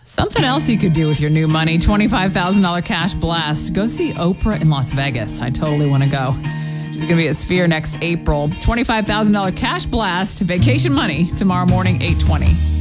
Something else you could do with your new money, $25,000 cash blast. Go see Oprah in Las Vegas. I totally want to go. She's going to be at Sphere next April. $25,000 cash blast, vacation money, tomorrow morning, 8:20.